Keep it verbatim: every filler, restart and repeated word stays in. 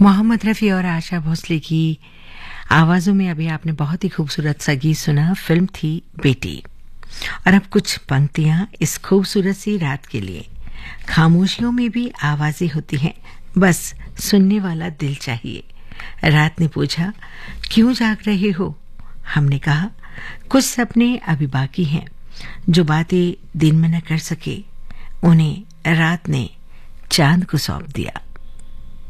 मोहम्मद रफ़ी और आशा भोसले की आवाज़ों में अभी आपने बहुत ही खूबसूरत सा गीत सुना। फिल्म थी बेटी। और अब कुछ पंक्तियां इस खूबसूरत सी रात के लिए। खामोशियों में भी आवाजें होती हैं, बस सुनने वाला दिल चाहिए। रात ने पूछा, क्यों जाग रहे हो? हमने कहा, कुछ सपने अभी बाकी हैं जो बातें दिन में न कर सके, उन्हें रात ने चांद को सौंप दिया।